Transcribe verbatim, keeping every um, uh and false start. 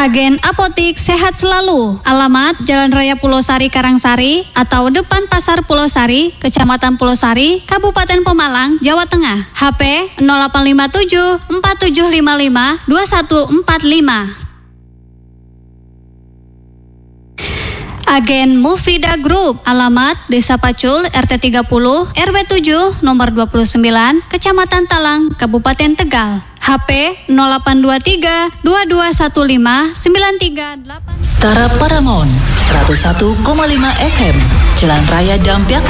Agen Apotik Sehat Selalu. Alamat Jalan Raya Pulau Sari Karangsari atau depan Pasar Pulau Sari, Kecamatan Pulau Sari, Kabupaten Pemalang, Jawa Tengah. H P nol delapan lima tujuh empat tujuh lima lima dua satu empat lima. Agen Mufida Group. Alamat Desa Pacul, R T tiga puluh, R W tujuh, nomor dua puluh sembilan, Kecamatan Talang, Kabupaten Tegal. H P nol delapan dua tiga dua dua satu lima sembilan tiga delapan. Setara Paramount seratus satu koma lima F M, Jalan Raya Dampyak,